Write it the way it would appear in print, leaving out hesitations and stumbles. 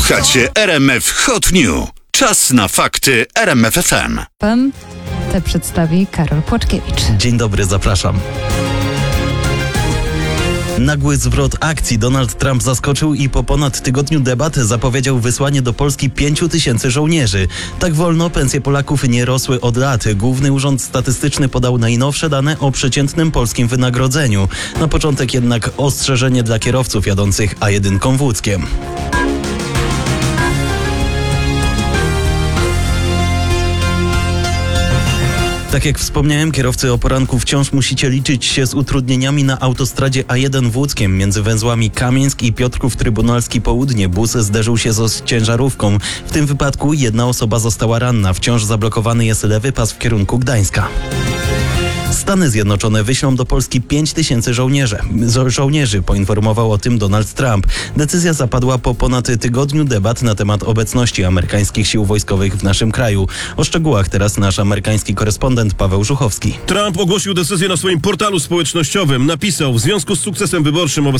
Słuchacie RMF Hot News. Czas na fakty RMF FM. Te przedstawi Karol Płaczkiewicz. Dzień dobry, zapraszam. Nagły zwrot akcji. Donald Trump zaskoczył i po ponad tygodniu debat zapowiedział wysłanie do Polski 5000 żołnierzy. Tak wolno pensje Polaków nie rosły od lat. Główny Urząd Statystyczny podał najnowsze dane o przeciętnym polskim wynagrodzeniu. Na początek jednak ostrzeżenie dla kierowców jadących A1 wódzkiem. Tak jak wspomniałem, kierowcy o poranku wciąż musicie liczyć się z utrudnieniami na autostradzie A1 Wódzkiem między węzłami Kamieńsk i Piotrków Trybunalski Południe. Bus zderzył się z ciężarówką. W tym wypadku jedna osoba została ranna. Wciąż zablokowany jest lewy pas w kierunku Gdańska. Stany Zjednoczone wyślą do Polski 5000 żołnierzy, poinformował o tym Donald Trump. Decyzja zapadła po ponad tygodniu debat na temat obecności amerykańskich sił wojskowych w naszym kraju. O szczegółach teraz nasz amerykański korespondent Paweł Żuchowski. Trump ogłosił decyzję na swoim portalu społecznościowym. Napisał: w związku z sukcesem wyborczym